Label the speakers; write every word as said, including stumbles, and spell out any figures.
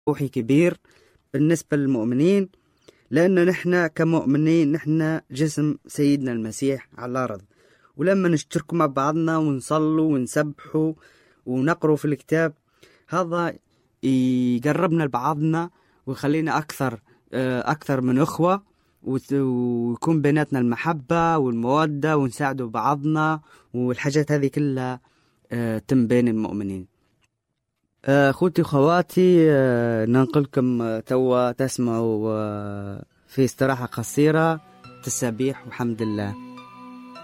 Speaker 1: روحي كبير بالنسبة للمؤمنين، لأنه نحن كمؤمنين نحن جسم سيدنا المسيح على الأرض، ولما نشترك مع بعضنا ونصلوا ونسبحوا ونقروا في الكتاب هذا يقربنا لبعضنا ويخلينا أكثر أكثر من أخوة، ويكون بيناتنا المحبة والمودة ونساعدوا بعضنا، والحاجات هذه كلها تم بين المؤمنين. أخوتي وخواتي، ننقلكم توا تسمعوا في استراحة قصيرة تسابيح وحمد الله.